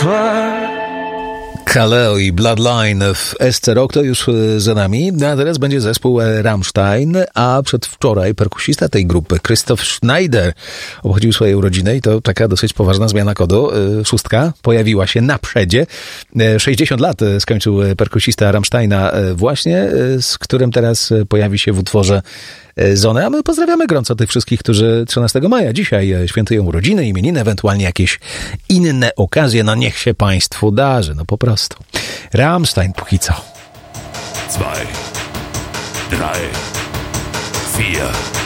Kaleo i Bloodline w SC Rock to już za nami, a teraz będzie zespół Rammstein, a przedwczoraj perkusista tej grupy, Christoph Schneider, obchodził swoje urodziny i to taka dosyć poważna zmiana kodu. 6 pojawiła się na przedzie. 60 lat skończył perkusista Rammsteina właśnie, z którym teraz pojawi się w utworze Zonę, a my pozdrawiamy gorąco tych wszystkich, którzy 13 maja dzisiaj świętują urodziny, imieniny, ewentualnie jakieś inne okazje. No niech się państwu darzy, no po prostu. Rammstein póki co. 2, 3, 4